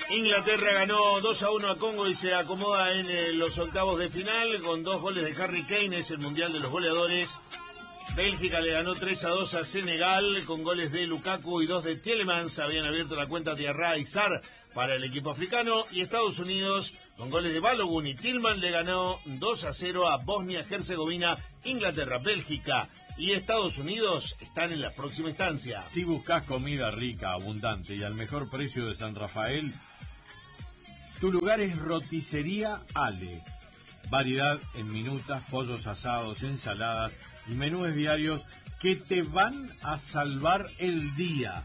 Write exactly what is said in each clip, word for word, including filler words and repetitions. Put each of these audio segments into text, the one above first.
Inglaterra ganó dos a uno a Congo y se acomoda en eh, los octavos de final con dos goles de Harry Kane, es el mundial de los goleadores. Bélgica le ganó tres a dos a Senegal con goles de Lukaku y dos de Tielemans. Habían abierto la cuenta Diarra y Sarr para el equipo africano. Y Estados Unidos, con goles de Balogun y Tillman, le ganó dos a cero a Bosnia-Herzegovina. Inglaterra, Bélgica y Estados Unidos están en la próxima instancia. Si buscas comida rica, abundante y al mejor precio de San Rafael, tu lugar es Roticería Ale. Variedad en minutas, pollos asados, ensaladas y menúes diarios que te van a salvar el día.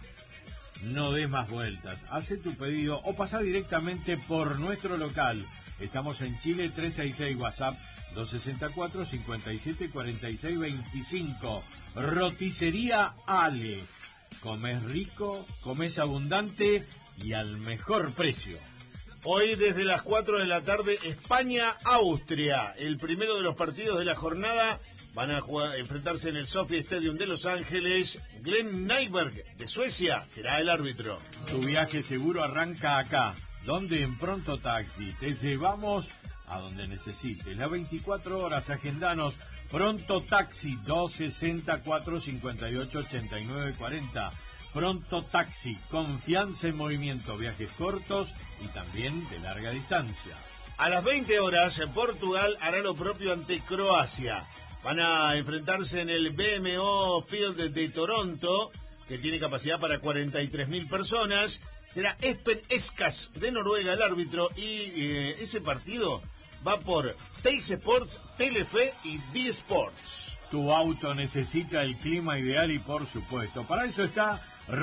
No des más vueltas, hace tu pedido o pasa directamente por nuestro local. Estamos en Chile, trescientos sesenta y seis, WhatsApp dos sesenta y cuatro, cincuenta y siete, cuarenta y seis, veinticinco. Roticería Ale. Comes rico, comes abundante y al mejor precio. Hoy desde las cuatro de la tarde, España-Austria. El primero de los partidos de la jornada. Van a jugar, enfrentarse en el Sophie Stadium de Los Ángeles. Glenn Nyberg de Suecia será el árbitro. Tu viaje seguro arranca acá, donde en Pronto Taxi te llevamos a donde necesites. Las veinticuatro horas, agendanos. Pronto Taxi dos sesenta y cuatro, cincuenta y ocho, ochenta y nueve, cuarenta. Pronto Taxi, confianza en movimiento, viajes cortos y también de larga distancia. A las veinte horas, Portugal hará lo propio ante Croacia. Van a enfrentarse en el B M O Field de Toronto, que tiene capacidad para cuarenta y tres mil personas. Será Espen Eskas de Noruega el árbitro y eh, ese partido va por Teis Sports, Telefe y D Sports. Tu auto necesita el clima ideal y por supuesto, para eso está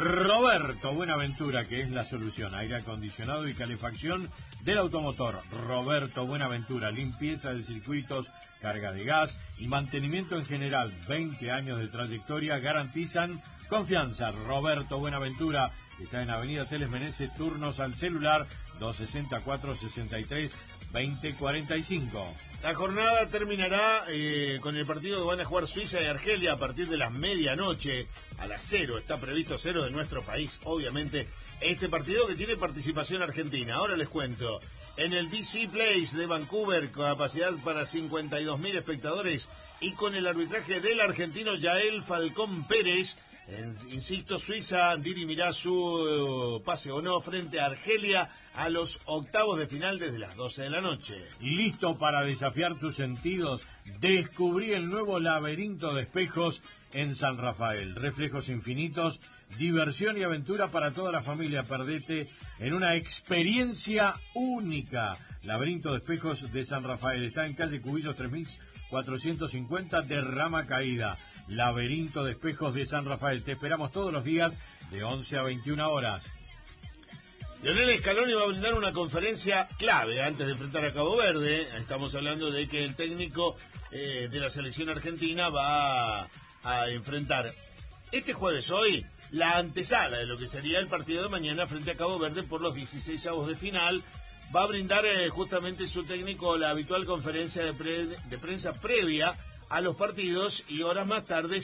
Roberto Buenaventura, que es la solución. Aire acondicionado y calefacción del automotor. Roberto Buenaventura, limpieza de circuitos, carga de gas y mantenimiento en general. veinte años de trayectoria garantizan confianza. Roberto Buenaventura está en Avenida Teles Meneses, turnos al celular dos sesenta y cuatro, sesenta y tres, veinte, cuarenta y cinco. La jornada terminará eh, con el partido que van a jugar Suiza y Argelia a partir de las medianoche, a las cero, está previsto cero de nuestro país, obviamente, este partido que tiene participación argentina. Ahora les cuento, en el B C Place de Vancouver, capacidad para cincuenta y dos mil espectadores y con el arbitraje del argentino Yael Falcón Pérez, en, insisto, Suiza dirimirá su uh, pase o no frente a Argelia a los octavos de final desde las doce de la noche. ¿Listo para desafiar tus sentidos? Descubrí el nuevo laberinto de espejos en San Rafael. Reflejos infinitos, diversión y aventura para toda la familia. Perdete en una experiencia única. Laberinto de espejos de San Rafael. Está en calle Cubillos tres mil cuatrocientos cincuenta de Rama Caída. Laberinto de espejos de San Rafael. Te esperamos todos los días de once a veintiuna horas. Lionel Scaloni va a brindar una conferencia clave antes de enfrentar a Cabo Verde. Estamos hablando de que el técnico eh, de la selección argentina va a, a enfrentar este jueves, hoy, la antesala de lo que sería el partido de mañana frente a Cabo Verde por los dieciseisavos de final. Va a brindar eh, justamente su técnico la habitual conferencia de, pre, de prensa previa a los partidos y horas más tarde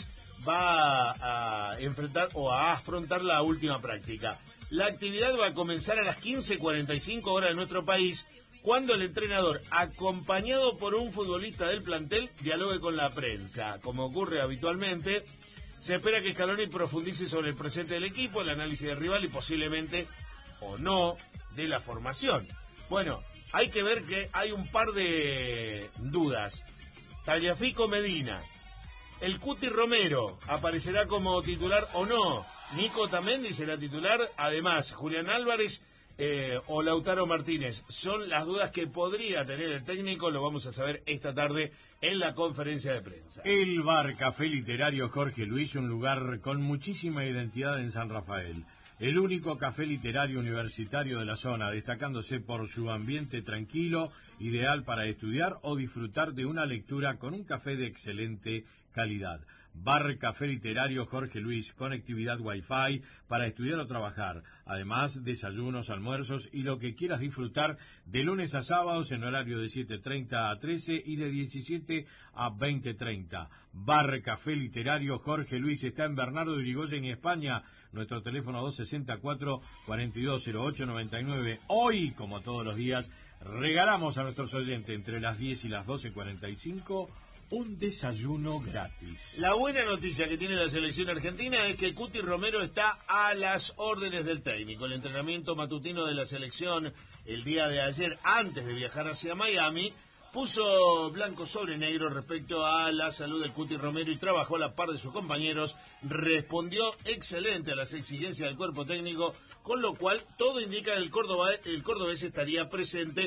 va a, a enfrentar o a afrontar la última práctica. La actividad va a comenzar a las quince cuarenta y cinco horas de nuestro país, cuando el entrenador, acompañado por un futbolista del plantel, dialogue con la prensa. Como ocurre habitualmente, se espera que Scaloni profundice sobre el presente del equipo, el análisis del rival y posiblemente, o no, de la formación. Bueno, hay que ver que hay un par de dudas. Tagliafico Medina, el Cuti Romero, ¿aparecerá como titular o no? Nico Otamendi será titular, además Julián Álvarez eh, o Lautaro Martínez. Son las dudas que podría tener el técnico, lo vamos a saber esta tarde en la conferencia de prensa. El Bar Café Literario Jorge Luis, un lugar con muchísima identidad en San Rafael. El único café literario universitario de la zona, destacándose por su ambiente tranquilo, ideal para estudiar o disfrutar de una lectura con un café de excelente calidad. Bar Café Literario Jorge Luis, conectividad Wi-Fi para estudiar o trabajar. Además, desayunos, almuerzos y lo que quieras disfrutar de lunes a sábados en horario de siete treinta a trece y de diecisiete a veinte treinta. Bar Café Literario Jorge Luis está en Bernardo de Irigoyen, en España. Nuestro teléfono dos sesenta y cuatro, cuarenta y dos cero ocho noventa y nueve. Hoy, como todos los días, regalamos a nuestros oyentes entre las diez y las doce cuarenta y cinco un desayuno gratis. La buena noticia que tiene la selección argentina es que Cuti Romero está a las órdenes del técnico. El entrenamiento matutino de la selección el día de ayer, antes de viajar hacia Miami, puso blanco sobre negro respecto a la salud del Cuti Romero y trabajó a la par de sus compañeros. Respondió excelente a las exigencias del cuerpo técnico, con lo cual todo indica que el, Córdoba, el cordobés estaría presente